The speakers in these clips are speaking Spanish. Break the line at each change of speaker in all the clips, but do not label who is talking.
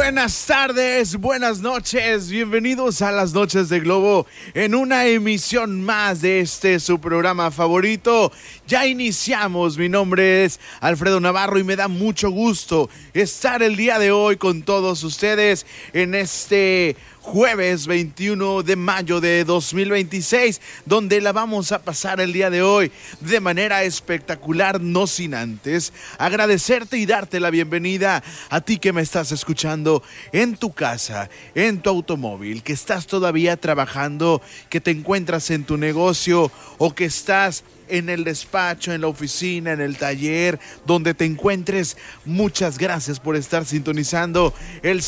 Buenas tardes, buenas noches, bienvenidos a las Noches de Globo en una emisión más de su programa favorito. Ya iniciamos, mi nombre es Alfredo Navarro y me da mucho gusto estar el día de hoy con todos ustedes en este jueves 21 de mayo de 2026, donde la vamos a pasar el día de hoy de manera espectacular, no sin antes agradecerte y darte la bienvenida a ti que me estás escuchando en tu casa, en tu automóvil, que estás todavía trabajando, que te encuentras en tu negocio o que estás en el despacho, en la oficina, en el taller, donde te encuentres. Muchas gracias por estar sintonizando el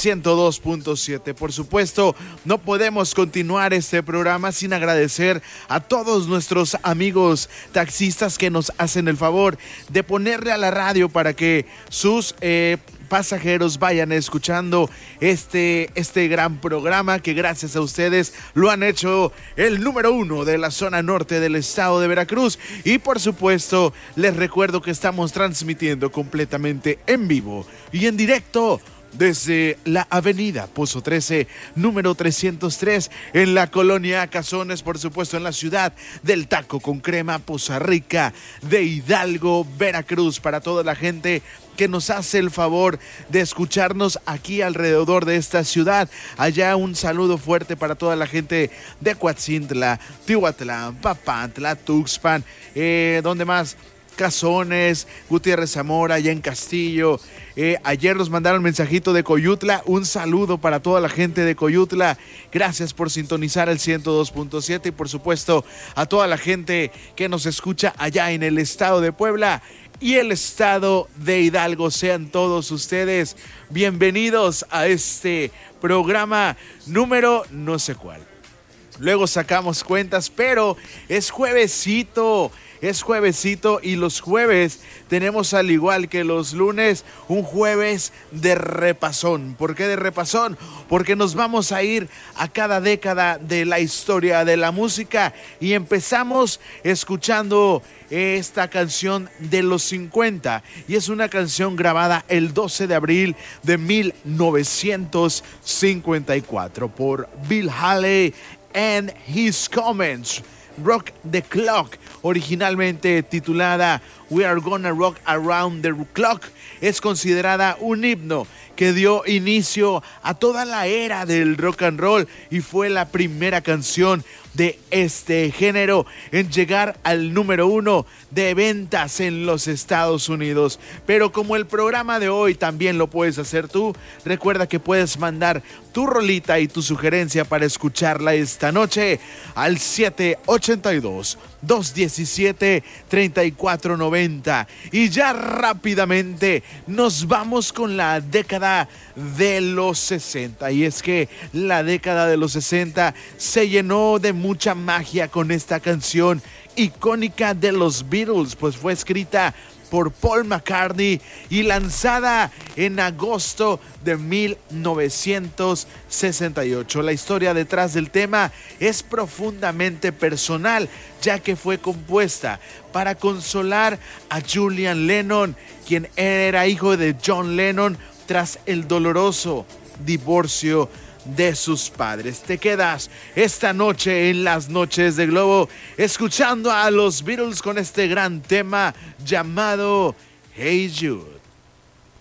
102.7. Por supuesto, no podemos continuar este programa sin agradecer a todos nuestros amigos taxistas que nos hacen el favor de ponerle a la radio para que sus pasajeros vayan escuchando este gran programa que gracias a ustedes lo han hecho el número 1 de la zona norte del estado de Veracruz. Y por supuesto les recuerdo que estamos transmitiendo completamente en vivo y en directo desde la avenida Pozo 13, número 303, en la colonia Cazones, por supuesto en la ciudad del taco con crema, Poza Rica de Hidalgo, Veracruz, para toda la gente que nos hace el favor de escucharnos aquí alrededor de esta ciudad. Allá un saludo fuerte para toda la gente de Coatzintla, Tihuatlán, Papantla, Tuxpan, ¿dónde más? Cazones, Gutiérrez Zamora, allá en Castillo. Ayer nos mandaron mensajito de Coyutla. Un saludo para toda la gente de Coyutla. Gracias por sintonizar el 102.7 y por supuesto a toda la gente que nos escucha allá en el estado de Puebla y el estado de Hidalgo. Sean todos ustedes bienvenidos a este programa número no sé cuál. Luego sacamos cuentas, pero es juevesito y los jueves tenemos, al igual que los lunes, un jueves de repasón. ¿Por qué de repasón? Porque nos vamos a ir a cada década de la historia de la música y empezamos escuchando esta canción de los 50 y es una canción grabada el 12 de abril de 1954 por Bill Haley and His Comments. Rock the Clock, originalmente titulada We Are Gonna Rock Around the Clock, es considerada un himno que dio inicio a toda la era del rock and roll y fue la primera canción de este género en llegar al número 1 de ventas en los Estados Unidos. Pero como el programa de hoy también lo puedes hacer tú, recuerda que puedes mandar tu rolita y tu sugerencia para escucharla esta noche al 782-217-3490. Y ya rápidamente nos vamos con la década de los 60. Y es que la década de los 60 se llenó de mucha magia con esta canción icónica de los Beatles, pues fue escrita por Paul McCartney y lanzada en agosto de 1968. La historia detrás del tema es profundamente personal, ya que fue compuesta para consolar a Julian Lennon, quien era hijo de John Lennon tras el doloroso divorcio de sus padres. Te quedas esta noche en las Noches de Globo escuchando a los Beatles con este gran tema llamado Hey Jude.